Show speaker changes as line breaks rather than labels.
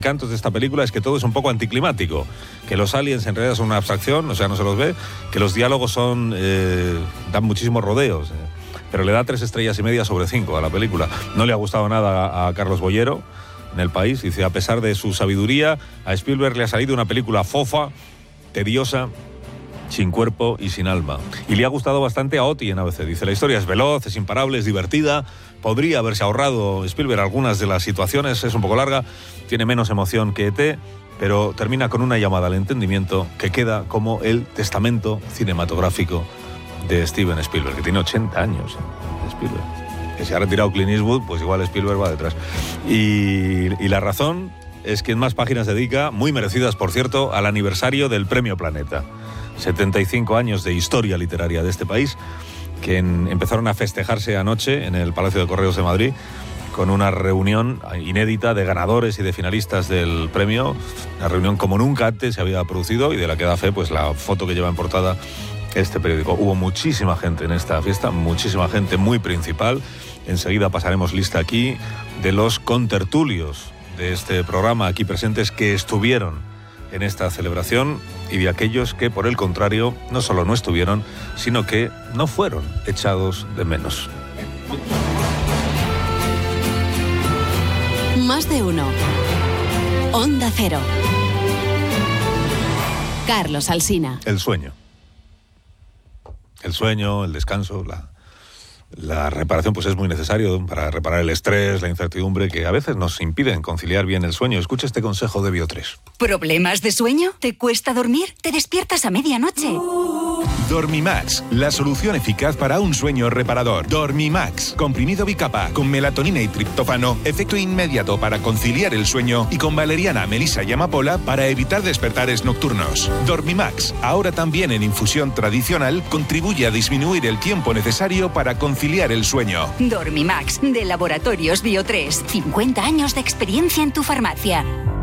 encantos de esta película es que todo es un poco anticlimático, que los aliens en realidad son una abstracción, o sea, no se los ve, que los diálogos dan muchísimos rodeos, pero le da 3,5 estrellas sobre 5 a la película. No le ha gustado nada a Carlos Bollero en El País, dice, a pesar de su sabiduría, a Spielberg le ha salido una película fofa, tediosa, sin cuerpo y sin alma. Y le ha gustado bastante a Oti en ABC. Dice, la historia es veloz, es imparable, es divertida. Podría haberse ahorrado Spielberg algunas de las situaciones, es un poco larga, tiene menos emoción que E.T., pero termina con una llamada al entendimiento que queda como el testamento cinematográfico de Steven Spielberg, que tiene 80 años, Spielberg. Que se ha retirado Clint Eastwood, pues igual Spielberg va detrás. Y la razón es que en más páginas dedica, muy merecidas por cierto, al aniversario del Premio Planeta. 75 años de historia literaria de este país, que empezaron a festejarse anoche en el Palacio de Correos de Madrid con una reunión inédita de ganadores y de finalistas del premio, una reunión como nunca antes se había producido y de la que da fe pues la foto que lleva en portada este periódico. Hubo muchísima gente en esta fiesta, muchísima gente muy principal. Enseguida pasaremos lista aquí de los contertulios de este programa aquí presentes que estuvieron en esta celebración y de aquellos que, por el contrario, no solo no estuvieron, sino que no fueron echados de menos.
Más de uno. Onda Cero. Carlos Alsina.
El sueño. El sueño, el descanso, la reparación pues es muy necesario para reparar el estrés, la incertidumbre que a veces nos impiden conciliar bien el sueño. Escucha este consejo de Bio3.
¿Problemas de sueño? ¿Te cuesta dormir? ¿Te despiertas a medianoche?
Dormimax, la solución eficaz para un sueño reparador. Dormimax, comprimido bicapa con melatonina y triptófano, efecto inmediato para conciliar el sueño y con valeriana, melisa y amapola para evitar despertares nocturnos. Dormimax, ahora también en infusión tradicional, contribuye a disminuir el tiempo necesario para conciliar el sueño.
Dormimax, de Laboratorios Bio3. 50 años de experiencia en tu farmacia.